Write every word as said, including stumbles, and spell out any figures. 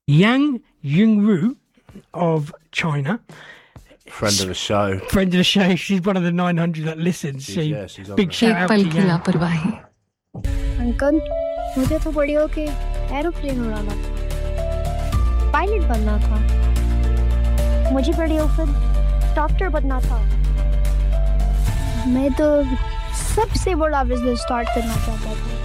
Yang Yingru of China. Friend of the show. Friend of the show. She's one of the nine hundred that listens. She's, she, yeah, she's big shout out to Yang. Uncle, मुझे तो बड़ी होके aeroplane उड़ाना था, pilot बनना था। मुझे बड़ी होकर डॉक्टर बनना था। मैं तो सबसे बड़ा बिजनेस स्टार्ट करना चाहता था।